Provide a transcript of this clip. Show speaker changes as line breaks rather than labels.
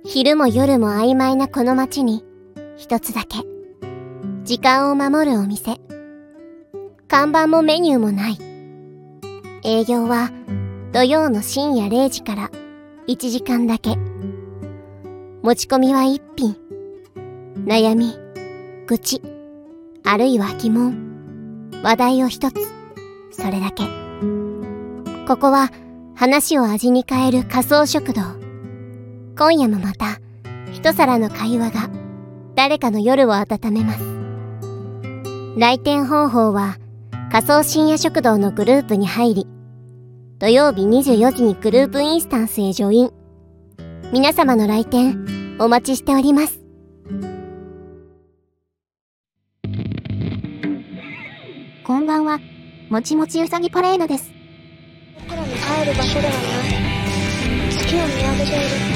昼も夜も曖昧なこの街に一つだけ時間を守るお店。看板もメニューもない。営業は土曜の深夜0時から1時間だけ。持ち込みは1品。悩み、愚痴、あるいは疑問、話題を一つ。それだけ。ここは話を味に変える仮想食堂。今夜もまた一皿の会話が誰かの夜を温めます。来店方法は仮想深夜食堂のグループに入り、土曜日24時にグループインスタンスへジョイン。皆様の来店お待ちしております。
こんばんは、もちもちうさぎパレードです。
僕らの帰る場所ではない。月を見上げている。